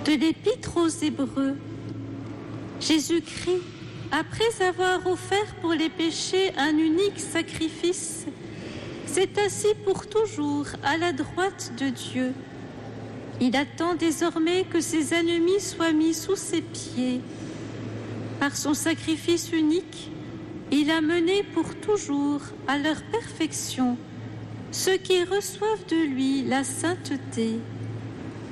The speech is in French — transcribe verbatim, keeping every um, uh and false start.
De l'Épître aux Hébreux, Jésus-Christ, après avoir offert pour les péchés un unique sacrifice, s'est assis pour toujours à la droite de Dieu. Il attend désormais que ses ennemis soient mis sous ses pieds. Par son sacrifice unique, il a mené pour toujours à leur perfection ceux qui reçoivent de lui la sainteté.